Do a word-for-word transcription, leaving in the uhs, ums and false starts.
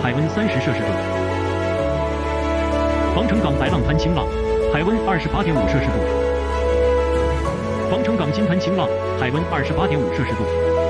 海温三十摄氏度。防城港白浪滩晴朗，海温二十八点五摄氏度。防城港金滩晴朗，海温二十八点五摄氏度。